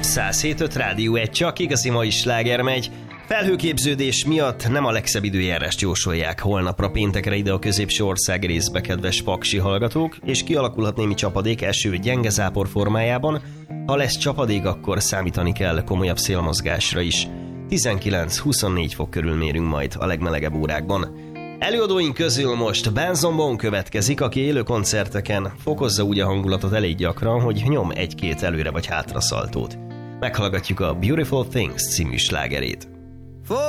107.5 Rádió 1, csak igazi mai sláger megy. Felhőképződés miatt nem a legszebb időjárást jósolják holnapra péntekre ide a középső ország részbe, kedves paksi hallgatók, és kialakulhat némi csapadék eső gyenge zápor formájában. Ha lesz csapadék, akkor számítani kell komolyabb szélmozgásra is. 19-24 fok körül mérünk majd a legmelegebb órákban. Előadóink közül most Ben Zombon következik, aki élő koncerteken fokozza úgy a hangulatot elég gyakran, hogy nyom egy-két előre vagy hátra szaltót. Meghallgatjuk a Beautiful Things című slágerét.